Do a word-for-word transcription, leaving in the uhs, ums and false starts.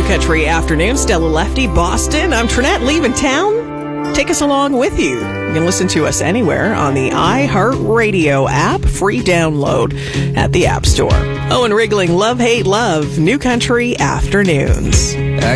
Country Afternoon. Stella Lefty, Boston. I'm Trinette, leaving town. Take us along with you. You can listen to us anywhere on the iHeartRadio app. Free download at the App Store. Owen Riegling, Love, Hate, Love. New Country Afternoons.